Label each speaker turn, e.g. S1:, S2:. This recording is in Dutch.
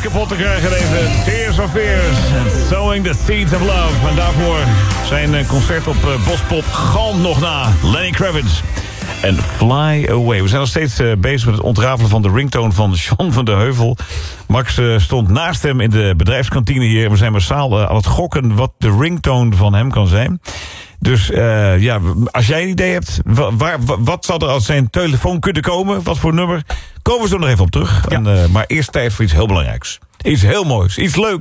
S1: kapot te krijgen, deze Tears of Fears. En Sowing the Seeds of Love. En daarvoor zijn concert op Bospop galmt nog na. Lenny Kravitz. En Fly Away. We zijn nog steeds bezig met het ontrafelen van de ringtone van John van der Heuvel. Max stond naast hem in de bedrijfskantine hier. We zijn massaal aan het gokken wat de ringtone van hem kan zijn. Dus ja, als jij een idee hebt, wat zou er uit zijn telefoon kunnen komen? Wat voor nummer? Komen we zo nog even op terug. Ja. Maar eerst tijd voor iets heel belangrijks. Iets heel moois, iets leuks.